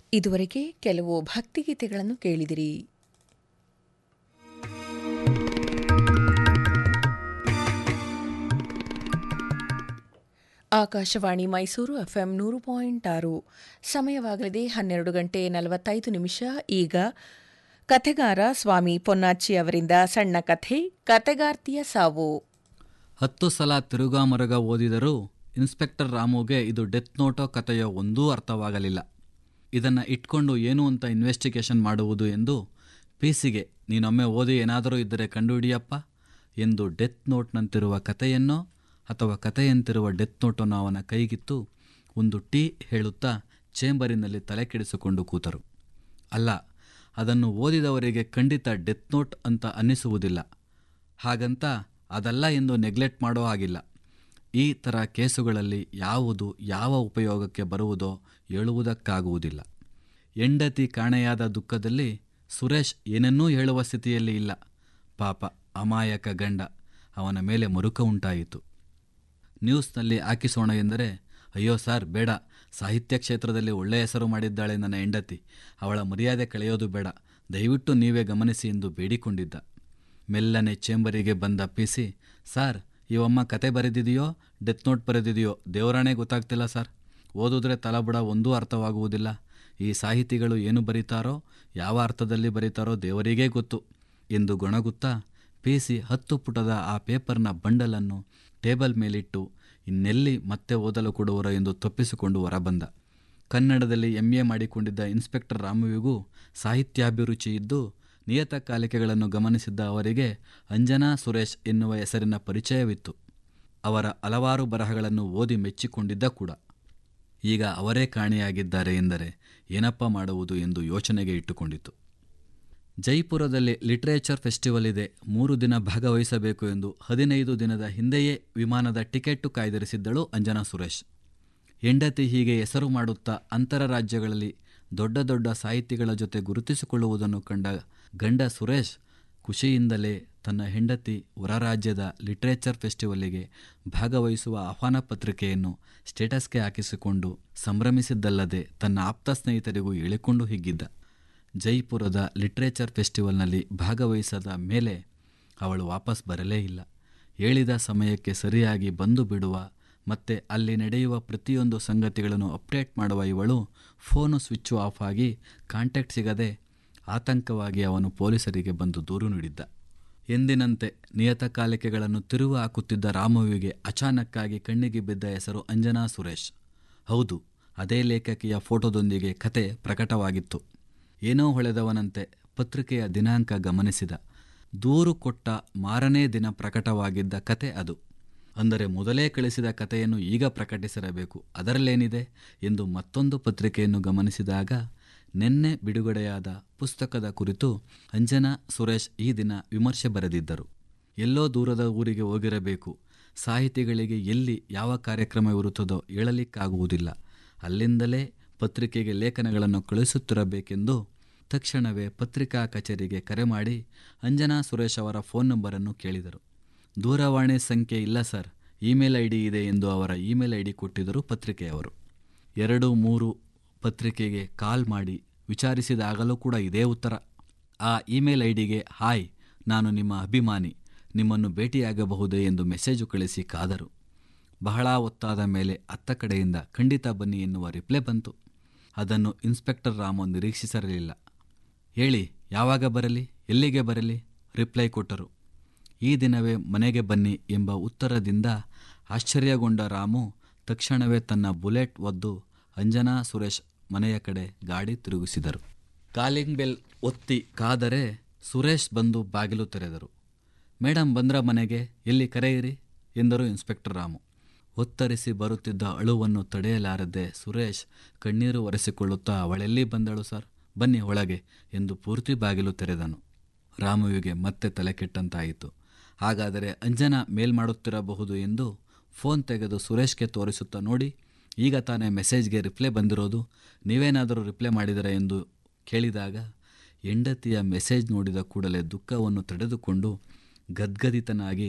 ಇದುವರೆಗೆ ಕೆಲವು ಭಕ್ತಿಗೀತೆಗಳನ್ನು ಕೇಳಿದಿರಿ. ಆಕಾಶವಾಣಿ ಮೈಸೂರು ಎಫ್ಎಂ 100.6. ಸಮಯವಾಗಲಿದೆ 12:45. ಈಗ ಕಥೆಗಾರ ಸ್ವಾಮಿ ಪೊನ್ನಾಚಿ ಅವರಿಂದ ಸಣ್ಣ ಕಥೆ ಕಥೆಗಾರ್ತಿಯ ಸಾವು. 10 ಸಲ ತಿರುಗಾಮರುಗ ಓದಿದರೂ ಇನ್ಸ್ಪೆಕ್ಟರ್ ರಾಮುಗೆ ಇದು ಡೆತ್ ನೋಟೋ ಕಥೆಯೋ ಒಂದೂ ಅರ್ಥವಾಗಲಿಲ್ಲ. ಇದನ್ನು ಇಟ್ಕೊಂಡು ಏನು ಅಂತ ಇನ್ವೆಸ್ಟಿಗೇಷನ್ ಮಾಡುವುದು ಎಂದು ಪಿಸಿಗೆ ನೀನೊಮ್ಮೆ ಓದಿ ಏನಾದರೂ ಇದ್ದರೆ ಕಂಡುಹಿಡಿಯಪ್ಪ ಎಂದು ಡೆತ್ ನೋಟ್ನಂತಿರುವ ಕಥೆಯನ್ನೋ ಅಥವಾ ಕಥೆಯಂತಿರುವ ಡೆತ್ ನೋಟನ್ನು ಅವನ ಕೈಗಿತ್ತು ಒಂದು ಟೀ ಹೇಳುತ್ತಾ ಚೇಂಬರಿನಲ್ಲಿ ತಲೆ ಕೆಡಿಸಿಕೊಂಡು ಕೂತರು. ಅಲ್ಲ, ಅದನ್ನು ಓದಿದವರಿಗೆ ಖಂಡಿತ ಡೆತ್ ನೋಟ್ ಅಂತ ಅನ್ನಿಸುವುದಿಲ್ಲ. ಹಾಗಂತ ಅದಲ್ಲ ಎಂದು ನೆಗ್ಲೆಕ್ಟ್ ಮಾಡೋ ಹಾಗಿಲ್ಲ. ಈ ಥರ ಕೇಸುಗಳಲ್ಲಿ ಯಾವುದು ಯಾವ ಉಪಯೋಗಕ್ಕೆ ಬರುವುದೋ ಹೇಳುವುದಕ್ಕಾಗುವುದಿಲ್ಲ. ಹೆಂಡತಿ ಕಾಣೆಯಾದ ದುಃಖದಲ್ಲಿ ಸುರೇಶ್ ಏನನ್ನೂ ಹೇಳುವ ಸ್ಥಿತಿಯಲ್ಲಿ ಇಲ್ಲ. ಪಾಪ ಅಮಾಯಕ ಗಂಡ. ಅವನ ಮೇಲೆ ಮರುಕ ಉಂಟಾಯಿತು. ನ್ಯೂಸ್ನಲ್ಲಿ ಹಾಕಿಸೋಣ ಎಂದರೆ, ಅಯ್ಯೋ ಸಾರ್ ಬೇಡ, ಸಾಹಿತ್ಯ ಕ್ಷೇತ್ರದಲ್ಲಿ ಒಳ್ಳೆಯ ಹೆಸರು ಮಾಡಿದ್ದಾಳೆ ನನ್ನ ಹೆಂಡತಿ, ಅವಳ ಮರ್ಯಾದೆ ಕಳೆಯೋದು ಬೇಡ, ದಯವಿಟ್ಟು ನೀವೇ ಗಮನಿಸಿ ಎಂದು ಬೇಡಿಕೊಂಡಿದ್ದ. ಮೆಲ್ಲನೆ ಚೇಂಬರಿಗೆ ಬಂದ ಪಿಸಿ, ಸಾರ್ ಇವಮ್ಮ ಕತೆ ಬರೆದಿದೆಯೋ ಡೆತ್ ನೋಟ್ ಬರೆದಿದೆಯೋ ದೇವರಾಣೆ ಗೊತ್ತಾಗ್ತಿಲ್ಲ ಸರ್, ಓದಿದ್ರೆ ತಲಬುಡ ಒಂದೂ ಅರ್ಥವಾಗುವುದಿಲ್ಲ. ಈ ಸಾಹಿತಿಗಳು ಏನು ಬರೀತಾರೋ ಯಾವ ಅರ್ಥದಲ್ಲಿ ಬರೀತಾರೋ ದೇವರಿಗೇ ಗೊತ್ತು ಎಂದು ಗೊಣಗುತ್ತಾ ಪಿಸಿ 10 ಪುಟದ ಆ ಪೇಪರ್ನ ಬಂಡಲನ್ನು ಟೇಬಲ್ ಮೇಲಿಟ್ಟು ಇನ್ನೆಲ್ಲಿ ಮತ್ತೆ ಓದಲು ಕೊಡುವರೋ ಎಂದು ತಪ್ಪಿಸಿಕೊಂಡು ಹೊರಬಂದ. ಕನ್ನಡದಲ್ಲಿ MA ಮಾಡಿಕೊಂಡಿದ್ದ ಇನ್ಸ್ಪೆಕ್ಟರ್ ರಾಮುವಿಗೂ ಸಾಹಿತ್ಯಾಭಿರುಚಿ ಇದ್ದು ನಿಯತಕಾಲಿಕೆಗಳನ್ನು ಗಮನಿಸಿದ್ದ ಅವರಿಗೆ ಅಂಜನಾ ಸುರೇಶ್ ಎನ್ನುವ ಹೆಸರಿನ ಪರಿಚಯವಿತ್ತು. ಅವರ ಹಲವಾರು ಬರಹಗಳನ್ನು ಓದಿ ಮೆಚ್ಚಿಕೊಂಡಿದ್ದ ಕೂಡ. ಈಗ ಅವರೇ ಕಾಣೆಯಾಗಿದ್ದಾರೆ ಎಂದರೆ ಏನಪ್ಪ ಮಾಡುವುದು ಎಂದು ಯೋಚನೆಗೆ ಇಟ್ಟುಕೊಂಡಿತು. ಜೈಪುರದಲ್ಲಿ ಲಿಟರೇಚರ್ ಫೆಸ್ಟಿವಲ್ ಇದೆ, 3 ದಿನ ಭಾಗವಹಿಸಬೇಕು ಎಂದು 15 ದಿನದ ಹಿಂದೆಯೇ ವಿಮಾನದ ಟಿಕೆಟ್ಟು ಕಾಯ್ದಿರಿಸಿದ್ದಳು ಅಂಜನಾ ಸುರೇಶ್. ಹೆಂಡತಿ ಹೀಗೆ ಹೆಸರು ಮಾಡುತ್ತಾ ಅಂತರ ರಾಜ್ಯಗಳಲ್ಲಿ ದೊಡ್ಡ ದೊಡ್ಡ ಸಾಹಿತಿಗಳ ಜೊತೆ ಗುರುತಿಸಿಕೊಳ್ಳುವುದನ್ನು ಕಂಡ ಗಂಡ ಸುರೇಶ್ ಖುಷಿಯಿಂದಲೇ ತನ್ನ ಹೆಂಡತಿ ಹೊರ ರಾಜ್ಯದ ಲಿಟರೇಚರ್ ಫೆಸ್ಟಿವಲ್ಲಿಗೆ ಭಾಗವಹಿಸುವ ಆಹ್ವಾನ ಪತ್ರಿಕೆಯನ್ನು ಸ್ಟೇಟಸ್ಗೆ ಹಾಕಿಸಿಕೊಂಡು ಸಂಭ್ರಮಿಸಿದ್ದಲ್ಲದೆ ತನ್ನ ಆಪ್ತ ಸ್ನೇಹಿತರಿಗೂ ಹೇಳಿಕೊಂಡು ಹಿಗ್ಗಿದ್ದ. ಜೈಪುರದ ಲಿಟರೇಚರ್ ಫೆಸ್ಟಿವಲ್ನಲ್ಲಿ ಭಾಗವಹಿಸದ ಮೇಲೆ ಅವಳು ವಾಪಸ್ ಬರಲೇ ಇಲ್ಲ. ಹೇಳಿದ ಸಮಯಕ್ಕೆ ಸರಿಯಾಗಿ ಬಂದು ಬಿಡುವ ಮತ್ತು ಅಲ್ಲಿ ನಡೆಯುವ ಪ್ರತಿಯೊಂದು ಸಂಗತಿಗಳನ್ನು ಅಪ್ಡೇಟ್ ಮಾಡುವ ಇವಳು ಫೋನು ಸ್ವಿಚ್ ಆಫ್ ಆಗಿ ಕಾಂಟ್ಯಾಕ್ಟ್ ಸಿಗದೆ ಆತಂಕವಾಗಿ ಅವನು ಪೊಲೀಸರಿಗೆ ಬಂದು ದೂರು ನೀಡಿದ್ದ. ಎಂದಿನಂತೆ ನಿಯತಕಾಲಿಕೆಗಳನ್ನು ತಿರುವು ಹಾಕುತ್ತಿದ್ದ ರಾಮುವಿಗೆ ಅಚಾನಕ್ಕಾಗಿ ಕಣ್ಣಿಗೆ ಬಿದ್ದ ಹೆಸರು ಅಂಜನಾ ಸುರೇಶ್. ಹೌದು, ಅದೇ ಲೇಖಕಿಯ ಫೋಟೋದೊಂದಿಗೆ ಕತೆ ಪ್ರಕಟವಾಗಿತ್ತು. ಏನೋ ಹೊಳೆದವನಂತೆ ಪತ್ರಿಕೆಯ ದಿನಾಂಕ ಗಮನಿಸಿದ. ದೂರು ಕೊಟ್ಟ ಮಾರನೇ ದಿನ ಪ್ರಕಟವಾಗಿದ್ದ ಕತೆ ಅದು. ಅಂದರೆ ಮೊದಲೇ ಕಳಿಸಿದ ಕಥೆಯನ್ನು ಈಗ ಪ್ರಕಟಿಸಿರಬೇಕು, ಅದರಲ್ಲೇನಿದೆ ಎಂದು ಮತ್ತೊಂದು ಪತ್ರಿಕೆಯನ್ನು ಗಮನಿಸಿದಾಗ ನಿನ್ನೆ ಬಿಡುಗಡೆಯಾದ ಪುಸ್ತಕದ ಕುರಿತು ಅಂಜನಾ ಸುರೇಶ್ ಈ ದಿನ ವಿಮರ್ಶೆ ಬರೆದಿದ್ದರು. ಎಲ್ಲೋ ದೂರದ ಊರಿಗೆ ಹೋಗಿರಬೇಕು. ಸಾಹಿತಿಗಳಿಗೆ ಎಲ್ಲಿ ಯಾವ ಕಾರ್ಯಕ್ರಮ ಇರುತ್ತದೋ ಹೇಳಲಿಕ್ಕಾಗುವುದಿಲ್ಲ. ಅಲ್ಲಿಂದಲೇ ಪತ್ರಿಕೆಗೆ ಲೇಖನಗಳನ್ನು ಕಳಿಸುತ್ತಿರಬೇಕೆಂದು ತಕ್ಷಣವೇ ಪತ್ರಿಕಾ ಕಚೇರಿಗೆ ಕರೆ ಮಾಡಿ ಅಂಜನಾ ಸುರೇಶ್ ಅವರ ಫೋನ್ ನಂಬರನ್ನು ಕೇಳಿದರು. ದೂರವಾಣಿ ಸಂಖ್ಯೆ ಇಲ್ಲ ಸರ್, ಇಮೇಲ್ ID ಇದೆ ಎಂದು ಅವರ ಇಮೇಲ್ ID ಕೊಟ್ಟಿದ್ದರು ಪತ್ರಿಕೆಯವರು. 2-3 ಪತ್ರಿಕೆಗೆ ಕಾಲ್ ಮಾಡಿ ವಿಚಾರಿಸಿದಾಗಲೂ ಕೂಡ ಇದೇ ಉತ್ತರ. ಆ ಇಮೇಲ್ IDಗೆ ಹಾಯ್, ನಾನು ನಿಮ್ಮ ಅಭಿಮಾನಿ, ನಿಮ್ಮನ್ನು ಭೇಟಿಯಾಗಬಹುದೇ ಎಂದು ಮೆಸೇಜು ಕಳಿಸಿ ಕಾದರು. ಬಹಳ ಹೊತ್ತಾದ ಮೇಲೆ ಅತ್ತ ಕಡೆಯಿಂದ ಖಂಡಿತ ಬನ್ನಿ ಎನ್ನುವ ರಿಪ್ಲೈ ಬಂತು. ಅದನ್ನು ಇನ್ಸ್ಪೆಕ್ಟರ್ ರಾಮು ನಿರೀಕ್ಷಿಸಿರಲಿಲ್ಲ. ಹೇಳಿ, ಯಾವಾಗ ಬರಲಿ, ಎಲ್ಲಿಗೆ ಬರಲಿ? ರಿಪ್ಲೈ ಕೊಟ್ಟರು. ಈ ದಿನವೇ ಮನೆಗೆ ಬನ್ನಿ ಎಂಬ ಉತ್ತರದಿಂದ ಆಶ್ಚರ್ಯಗೊಂಡ ರಾಮು ತಕ್ಷಣವೇ ತನ್ನ ಬುಲೆಟ್ ಒದ್ದು ಅಂಜನಾ ಸುರೇಶ್ ಮನೆಯ ಕಡೆ ಗಾಡಿ ತಿರುಗಿಸಿದರು. ಕಾಲಿಂಗ್ ಬೆಲ್ ಒತ್ತಿ ಕಾದರೆ ಸುರೇಶ್ ಬಂದು ಬಾಗಿಲು ತೆರೆದರು. ಮೇಡಮ್ ಬಂದ್ರ ಮನೆಗೆ, ಎಲ್ಲಿ ಕರೆಯಿರಿ ಎಂದರು ಇನ್ಸ್ಪೆಕ್ಟರ್ ರಾಮು. ಒತ್ತರಿಸಿ ಬರುತ್ತಿದ್ದ ಅಳುವನ್ನು ತಡೆಯಲಾರದೆ ಸುರೇಶ್ ಕಣ್ಣೀರು ಒರೆಸಿಕೊಳ್ಳುತ್ತಾ, ಅವಳೆಲ್ಲಿ ಬಂದಳು ಸರ್, ಬನ್ನಿ ಒಳಗೆ ಎಂದು ಪೂರ್ತಿ ಬಾಗಿಲು ತೆರೆದನು. ರಾಮುವಿಗೆ ಮತ್ತೆ ತಲೆ ಕೆಟ್ಟಂತಾಯಿತು. ಹಾಗಾದರೆ ಅಂಜನಾ ಮೇಲ್ ಮಾಡುತ್ತಿರಬಹುದು ಎಂದು ಫೋನ್ ತೆಗೆದು ಸುರೇಶ್ಗೆ ತೋರಿಸುತ್ತಾ, ನೋಡಿ ಈಗ ತಾನೇ ಮೆಸೇಜ್ಗೆ ರಿಪ್ಲೈ ಬಂದಿರೋದು, ನೀವೇನಾದರೂ ರಿಪ್ಲೈ ಮಾಡಿದರ ಎಂದು ಕೇಳಿದಾಗ ಹೆಂಡತಿಯ ಮೆಸೇಜ್ ನೋಡಿದ ಕೂಡಲೇ ದುಃಖವನ್ನು ತಡೆದುಕೊಂಡು ಗದ್ಗದಿತನಾಗಿ